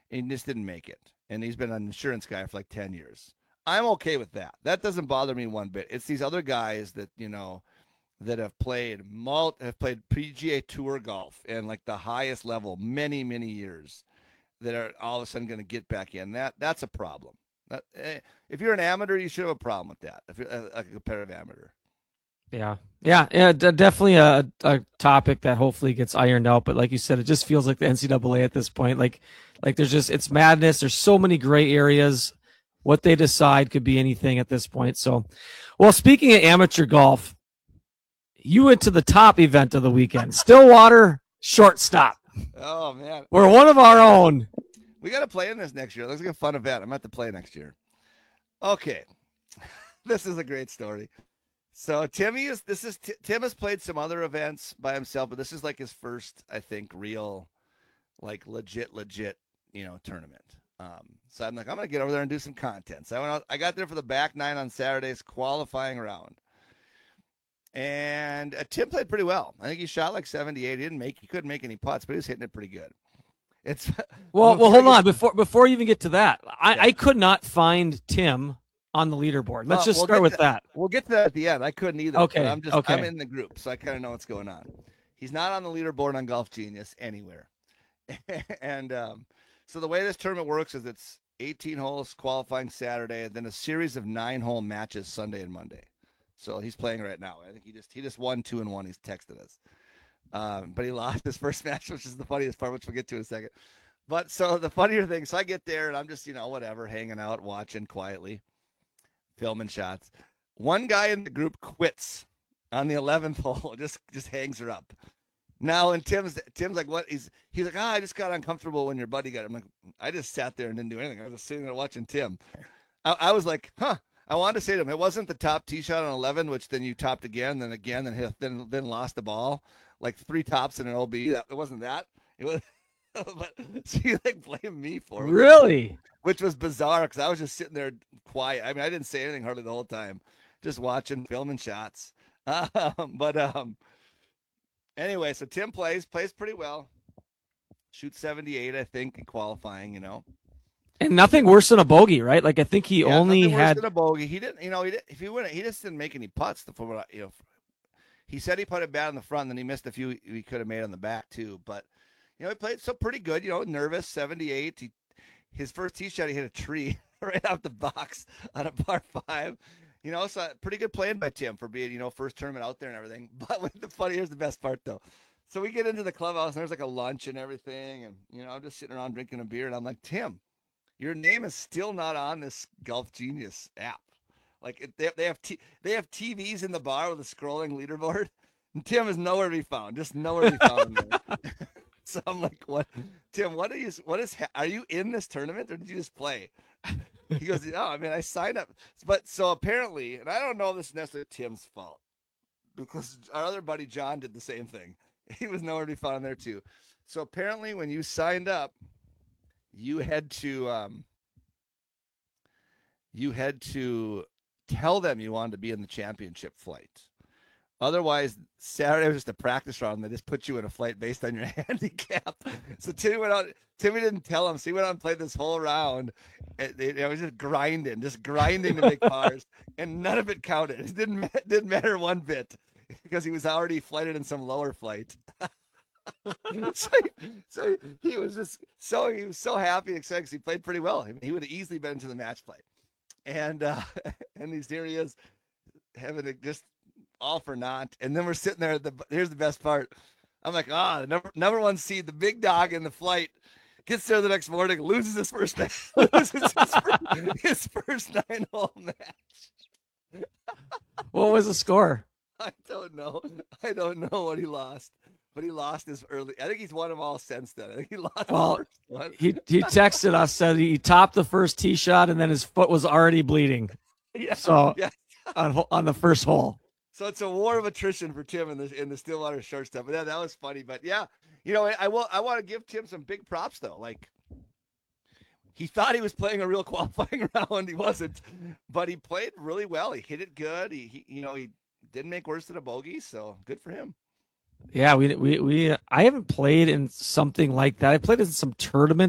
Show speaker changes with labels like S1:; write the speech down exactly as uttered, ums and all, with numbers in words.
S1: and he just didn't make it. And he's been an insurance guy for like ten years. I'm okay with that. That doesn't bother me one bit. It's these other guys that, you know, that have played malt have played P G A Tour golf and like the highest level many, many years that are all of a sudden going to get back in. That that's a problem. That, eh, if you're an amateur, you should have a problem with that. If you're a, a competitive amateur.
S2: Yeah. Yeah. Yeah. D- definitely a, a topic that hopefully gets ironed out. But like you said, it just feels like the N C double A at this point. Like, like there's just, it's madness. There's so many gray areas. What they decide could be anything at this point. So, well, speaking of amateur golf, you went to the top event of the weekend, Stillwater Shortstop.
S1: Oh, man.
S2: We're one of our own.
S1: We got to play in this next year. It looks like a fun event. I'm going to have to play next year. Okay. This is a great story. So Timmy is, this is, Tim has played some other events by himself, but this is like his first, I think, real, like legit, legit, you know, tournament. Um, so I'm like, I'm going to get over there and do some content. So I went out, I got there for the back nine on Saturday's qualifying round. And uh, Tim played pretty well. I think he shot like seventy-eight. He didn't make, he couldn't make any putts, but he was hitting it pretty good. It's
S2: well, well, hold on. Before, before you even get to that, I, yeah. I could not find Tim on the leaderboard. Let's uh, just we'll start with
S1: to,
S2: that.
S1: We'll get to that at the end. I couldn't either.
S2: Okay.
S1: I'm just,
S2: okay.
S1: I'm in the group, so I kind of know what's going on. He's not on the leaderboard on Golf Genius anywhere. and um, so the way this tournament works is it's eighteen holes qualifying Saturday, and then a series of nine hole matches Sunday and Monday. So he's playing right now. I think he just he just won two and one. He's texted us, um, but he lost his first match, which is the funniest part, which we'll get to in a second. But so the funnier thing, so I get there and I'm just, you know, whatever, hanging out, watching quietly, filming shots. One guy in the group quits on the eleventh hole, just just hangs her up. Now, and Tim's Tim's like, what? He's he's like, ah, I just got uncomfortable when your buddy got it. I'm like, I just sat there and didn't do anything. I was just sitting there watching Tim. I, I was like, huh. I wanted to say to him, it wasn't the top tee shot on eleven, which then you topped again, then again, then hit, then then lost the ball, like three tops in an O B. That it wasn't that. It was, but she like blamed me for it.
S2: Really,
S1: which was bizarre because I was just sitting there quiet. I mean, I didn't say anything hardly the whole time, just watching, filming shots. Um, but um, anyway, so Tim plays plays pretty well, shoots seventy-eight, I think, in qualifying. You know.
S2: And nothing worse than a bogey, right? Like I think he
S1: yeah,
S2: only
S1: nothing worse
S2: had
S1: than a bogey. He didn't, you know, he didn't, if he wouldn't, he just didn't make any putts. The you know, he said he put it bad in the front, and then he missed a few he could have made on the back too. But you know, he played so pretty good. You know, nervous, seventy-eight. He, his first tee shot, he hit a tree right out the box on a par five. You know, so pretty good playing by Tim for being, you know, first tournament out there and everything. But the funny, here's the best part though. So we get into the clubhouse, and there's like a lunch and everything, and you know, I'm just sitting around drinking a beer, and I'm like, Tim, your name is still not on this Golf Genius app. Like they they have t- they have T Vs in the bar with a scrolling leaderboard, and Tim is nowhere to be found. Just nowhere to be found. So I'm like, what, Tim? What are you? What is? Are you in this tournament or did you just play? He goes, no, I mean I signed up, but so apparently, and I don't know if this is necessarily Tim's fault because our other buddy John did the same thing. He was nowhere to be found there too. So apparently, when you signed up, you had to um, you had to tell them you wanted to be in the championship flight. Otherwise, Saturday was just a practice round. They just put you in a flight based on your handicap. So Timmy went out. Timmy didn't tell him. So he went out and played this whole round. It, it, it was just grinding, just grinding to make pars, and none of it counted. It didn't it didn't matter one bit because he was already flighted in some lower flight. so, he, so he was just so he was so happy and excited because he played pretty well. He would have easily been into the match play, and uh, and he's here he is having it just all for naught. And then we're sitting there. At the here's the best part. I'm like, ah, the number number one seed, the big dog in the flight, gets there the next morning, loses his first match, loses his first, his first nine hole match.
S2: What was the score?
S1: I don't know. I don't know what he lost. But he lost his early. I think he's won them all since then. I think he lost
S2: well,
S1: the first one.
S2: He he texted us, said he topped the first tee shot and then his foot was already bleeding.
S1: Yeah.
S2: So
S1: yeah.
S2: on on the first hole.
S1: So it's a war of attrition for Tim in the in the Stillwater Shortstop. But yeah, that was funny. But yeah, you know, I, I will. I want to give Tim some big props though. Like he thought he was playing a real qualifying round. He wasn't, but he played really well. He hit it good. He, he you know he didn't make worse than a bogey. So good for him.
S2: Yeah, we we we. I haven't played in something like that. I played in some tournament